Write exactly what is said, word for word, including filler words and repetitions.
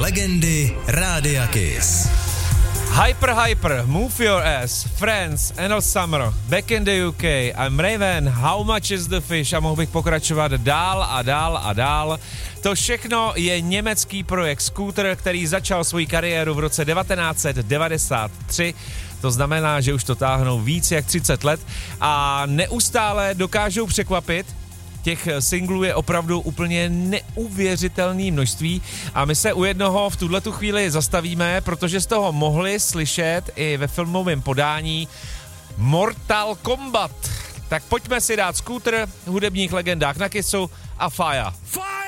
Legendy Rádia Kiss. Hyper Hyper, Move Your Ass, Friends, Endless Summer, Back in the U K, I'm Raven, How Much is the Fish a mohl bych pokračovat dál a dál a dál. To všechno je německý projekt Scooter, který začal svou kariéru v roce devatenáct set devadesát tři. To znamená, že už to táhnou víc jak třicet let a neustále dokážou překvapit. Těch singlů je opravdu úplně neuvěřitelné množství a my se u jednoho v tuhletu chvíli zastavíme, protože z toho mohli slyšet i ve filmovém podání Mortal Kombat. Tak pojďme si dát Scooter, hudebních legendách na Kissu a Fire. Fire!